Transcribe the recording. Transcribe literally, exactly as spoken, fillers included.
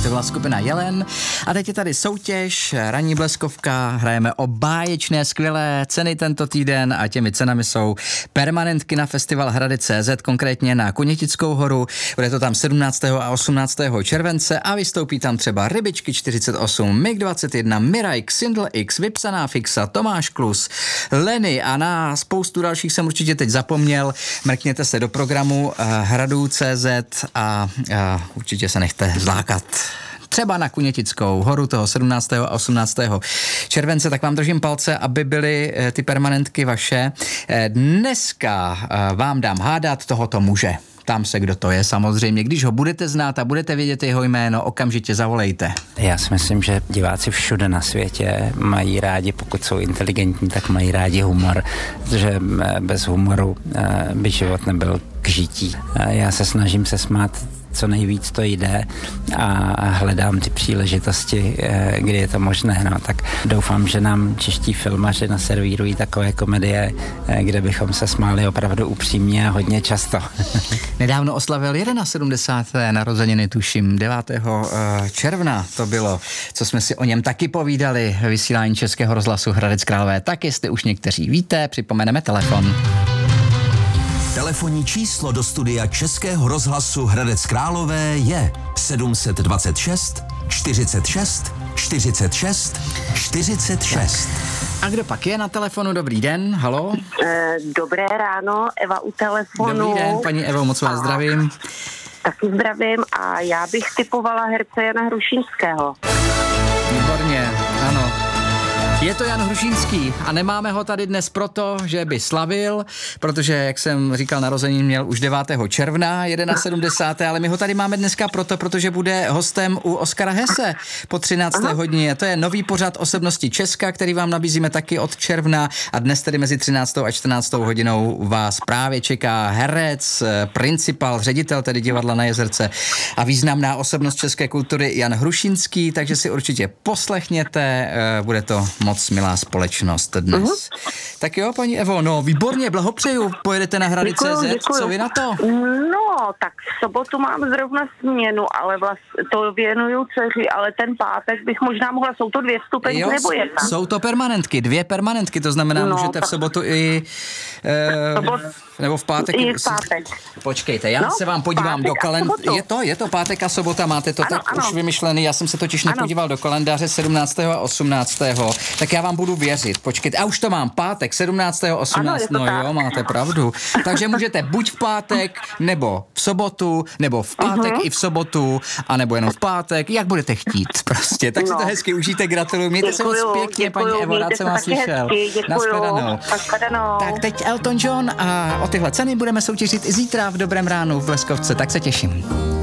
byla skupina Jelen a teď je tady soutěž, ranní bleskovka, hrajeme o báječné, skvělé ceny tento týden a těmi cenami jsou permanentky na festival Hrady tečka cé zet, konkrétně na Kunětickou horu, bude to tam sedmnáctého a osmnáctého července a vystoupí tam třeba Rybičky čtyřicet osm, mig dvacet jedna, Miraj, Xindl X, Vypsaná fixa, Tomáš Klus, Lenny a na spoustu dalších jsem určitě teď zapomněl. Mrkněte se do programu uh, hradu tečka cé zet a uh, určitě se nechte zlákat. Třeba na Kunětickou horu toho sedmnáctého a osmnáctého července, tak vám držím palce, aby byly uh, ty permanentky vaše. Uh, dneska uh, vám dám hádat tohoto muže. Ptám se, kdo to je, samozřejmě. Když ho budete znát a budete vědět jeho jméno, okamžitě zavolejte. Já si myslím, že diváci všude na světě mají rádi, pokud jsou inteligentní, tak mají rádi humor, protože bez humoru by život nebyl k žití. Já se snažím se smát co nejvíc to jde a hledám ty příležitosti, kdy je to možné. No, tak doufám, že nám čeští filmaři naservírují takové komedie, kde bychom se smáli opravdu upřímně a hodně často. Nedávno oslavil sedmdesát jedna narozeniny, tuším, devátého června to bylo, co jsme si o něm taky povídali ve vysílání Českého rozhlasu Hradec Králové. Tak jestli už někteří víte, připomeneme telefon. Telefonní číslo do studia Českého rozhlasu Hradec Králové je sedm set dvacet šest čtyřicet šest čtyřicet šest čtyřicet šest. A kdo pak je na telefonu? Dobrý den, halo. Dobré ráno, Eva u telefonu. Dobrý den, paní Evo, moc vás zdravím. Taky zdravím a já bych typovala herce Jana Hrušínského. Výborně, ano. Je to Jan Hrušínský a nemáme ho tady dnes proto, že by slavil, protože, jak jsem říkal, narozenin měl už devátého června, sedmdesátého prvního ale my ho tady máme dneska proto, protože bude hostem u Oskara Hesse po třinácté Aha. hodině. To je nový pořad Osobnosti Česka, který vám nabízíme taky od června a dnes tedy mezi třináctou a čtrnáctou hodinou vás právě čeká herec, principal, ředitel tedy divadla na Jezerce a významná osobnost české kultury Jan Hrušínský, takže si určitě poslechněte, bude to moc milá společnost dnes. Uh-huh. Tak jo, paní Evo, no výborně, blahopřeju, pojedete na Hrady tečka cé zet, co vy na to? No, tak v sobotu mám zrovna směnu, ale vlastně to věnuju dceři, ale ten pátek bych možná mohla, jsou to dvě vstupenky nebo jedna? Jsou to permanentky, dvě permanentky, to znamená, no, můžete tak... v sobotu i... E, Sobot... Nebo v pátek. I v pátek. Počkejte, já no, se vám podívám do kalendáře. Je to, je to pátek a sobota, máte to ano, tak ano. už vymyšlený, já jsem se totiž ano. nepodíval do kalendáře sedmnáctého a osmnáctého tak já vám budu věřit. Počkejte, a už to mám, pátek, sedmnáctého a osmnáctého no jo, máte pravdu. Takže můžete buď v pátek, nebo v sobotu, nebo v pátek uh-huh. i v sobotu, a nebo jenom v pátek, jak budete chtít prostě. Tak no. si to hezky užijte, gratuluju. Mějte děkuju, se moc pěkně, děkuju, paní Evo, rád jsem vás slyšel. Naschledanou. Tak teď Elton John a o tyhle ceny budeme soutěžit i zítra v Dobrém ránu v Bleskovce, tak se těším.